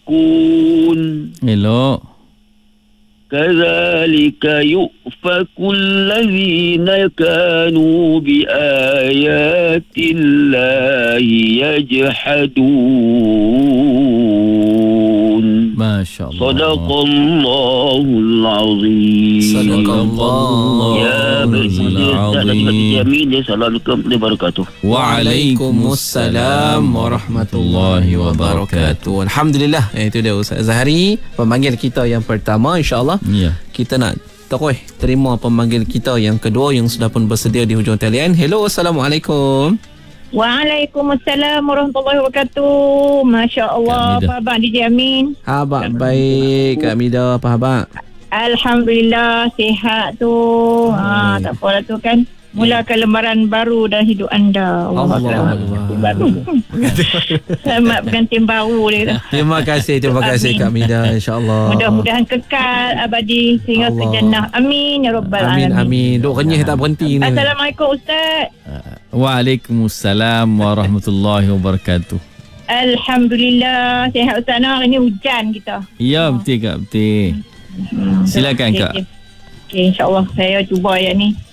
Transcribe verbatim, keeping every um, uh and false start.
يؤفكون. Elok. كذلك يؤفك الذين كانوا بآيات الله يجحدون. Masya Allah. Sadaqallahul azim. Sadaqallah. Ya Bismillahirrahmanirrahim. Assalamualaikum warahmatullahi wabarakatuh. Waalaikumsalam warahmatullahi wabarakatuh. Alhamdulillah. Eh, itu dia Ustaz Zahari, pemanggil kita yang pertama. InsyaAllah Ya. kita nak terus terima pemanggil kita yang kedua yang sudah pun bersedia di hujung talian. Hello, Assalamualaikum. Waalaikumsalam warahmatullahi wabarakatuh. Masya Allah. Apa khabar D J Amin? Khabar baik Kak Mida, apa khabar? Alhamdulillah sihat tu. Ha, tak apalah tu kan. Mulakan lembaran baru dalam hidup anda. Allah, Allah, Allah. Baru. Selamat pengantin baru dia. Terima kasih, terima kasih Kak Mida, insya-Allah. Mudah-mudahan kekal abadi sehingga Allah. ke jannah. Amin ya rabbal Amin alamin. amin. Duk renyah tak berhenti ni. Assalamualaikum Ustaz. Waalaikumsalam warahmatullahi wabarakatuh. Alhamdulillah sihat Ustaz. Hari ni hujan kita. Ya, betul Kak, betul. Hmm. Silakan Okey, Kak. okey. Okey, insya-Allah saya cuba ayat ni.